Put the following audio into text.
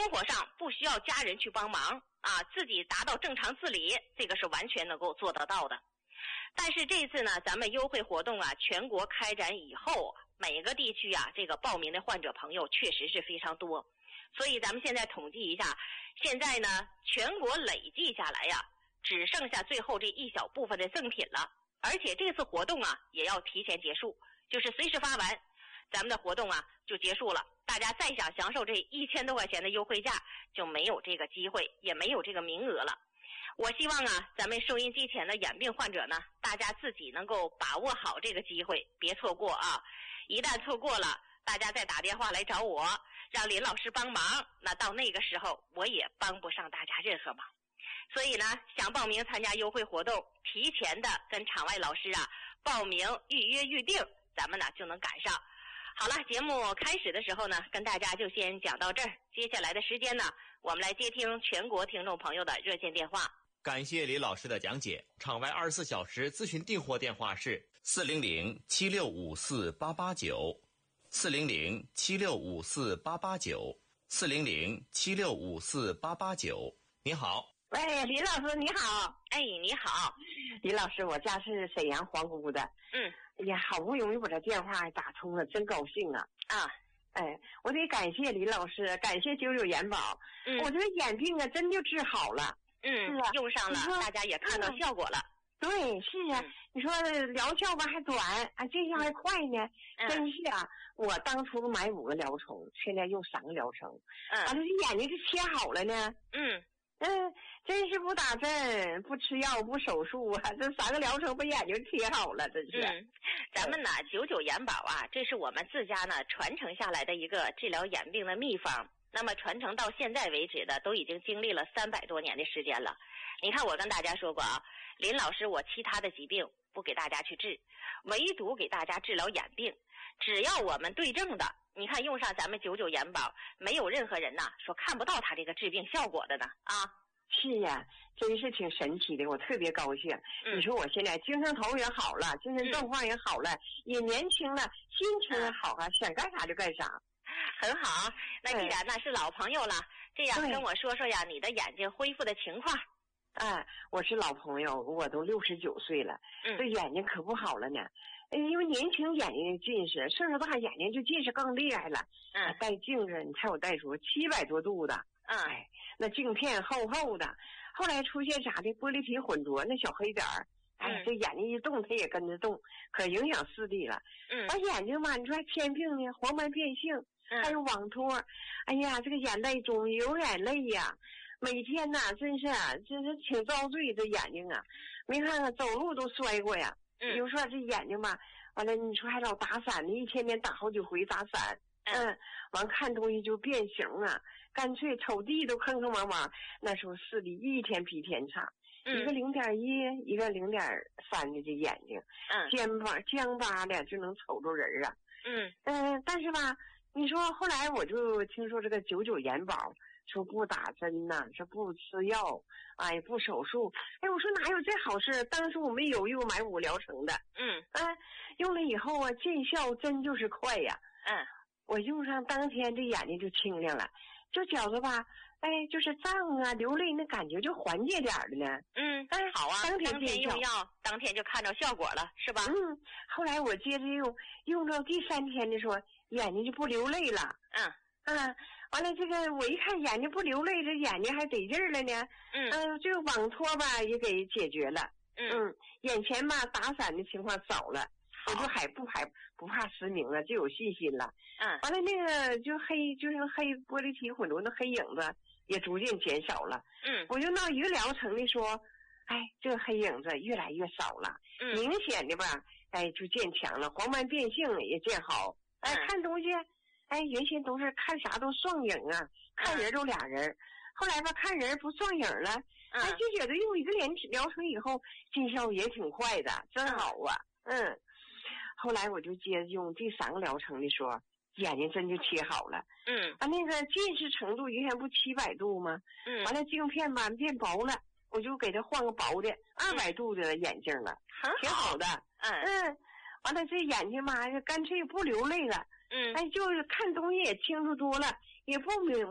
生活上不需要家人去帮忙啊，自己达到正常自理，这个是完全能够做得到的。但是这次呢，咱们优惠活动啊，全国开展以后，每个地区啊，这个报名的患者朋友确实是非常多，所以咱们现在统计一下，现在呢，全国累计下来呀，只剩下最后这一小部分的赠品了。而且这次活动啊，也要提前结束，就是随时发完，咱们的活动啊就结束了。大家再想享受这1000多块钱的优惠价，就没有这个机会，也没有这个名额了。我希望啊，咱们收音机前的眼病患者呢，大家自己能够把握好这个机会，别错过啊！一旦错过了，大家再打电话来找我，让林老师帮忙，那到那个时候我也帮不上大家任何忙。所以呢，想报名参加优惠活动，提前的跟场外老师啊报名预约预定，咱们呢就能赶上。好了，节目开始的时候呢，跟大家就先讲到这儿。接下来的时间呢，我们来接听全国听众朋友的热线电话。 感谢李老师的讲解。场外24小时咨询订货电话是400-7654-889 400-7654-889 400-7654-889。您好。 喂，李老师你好。 哎，你好。 李老师，我家是沈阳皇姑的。哎呀，好不容易把这电话打通了，真高兴啊！哎，我得感谢李老师，感谢99元宝。我这个眼病啊，真就治好了。是啊， 用上了，大家也看到效果了。 对，是啊。你说疗效吧还短啊，见效还快呢。真是啊，我当初买5个疗程，现在用3个疗程。完了，这眼睛就切好了呢。真是不打针、不吃药、不手术啊，这3个疗程把眼睛切好了，真是。 咱们呢99元宝啊，这是我们自家呢传承下来的一个治疗眼病的秘方。那么传承到现在为止的，都已经经历了300多年的时间了。你看我跟大家说过啊，林老师我其他的疾病不给大家去治，唯独给大家治疗眼病。只要我们对症的，你看用上咱们99元宝，没有任何人呐说看不到他这个治病效果的呢啊。 是呀，真是挺神奇的，我特别高兴。你说我现在精神头也好了，精神状况也好了，也年轻了，心情也好啊，想干啥就干啥。 很好，那既然那是老朋友了，这样跟我说说呀，你的眼睛恢复的情况。 我是老朋友，我都69岁了，这眼睛可不好了呢。因为年轻眼睛近视，岁数大眼睛就近视更厉害了。戴镜子，你猜我戴出700多度的。那镜片厚厚的，后来出现啥的玻璃体混浊，那小黑点儿。这眼睛一动它也跟着动，可影响视力了。把眼睛嘛，你说还天病呢，黄斑变性，还有网脱。哎呀，这个眼泪中有眼泪呀，每天呐，真是挺遭罪，这眼睛啊，没看看走路都摔过呀。比如说这眼睛吧，完了你说还老打伞呢，一天天打好几回打伞。完看东西就变形啊，干脆瞅地都坑坑洼洼。那时候视力一天比一天差。一个0.1，一个0.3的这眼睛，肩膀僵巴的就能瞅着人啊。但是吧，你说后来我就听说这个99元宝，说不打针呐，说不吃药，也不手术。我说哪有这好事？当时我没犹豫，我买5疗程的。用了以后啊，见效真就是快呀。我用上当天这眼睛就清亮了，就觉着吧。就是胀啊，流泪那感觉就缓解点了呢。 好啊，当天用药，当天就看着效果了，是吧？ 后来我接着用到第3天的时候，眼睛就不流泪了。完了这个我一看眼睛不流泪，这眼睛还得劲儿了呢。这个网脱吧也给解决了。眼前吧打伞的情况少了，我就不怕失明了，就有信心了。完了那个就是黑玻璃体混浊的黑影子也逐渐减少了。我用到1个疗程的说，这个黑影子越来越少了。明显的吧，就渐强了，黄斑变性也渐好。看东西，原先都是看啥都双影啊，看人都俩人，后来吧看人不双影了，就觉得用1个疗程以后见效也挺快的，真好啊。后来我就接着用第3个疗程的时候，眼睛真就切好了。那个近视程度原先不700度吗？完了镜片吧变薄了，我就给他换个薄的200度的眼镜了，挺好的。完了这眼睛嘛干脆不流泪了。就是看东西也清楚多了，也不明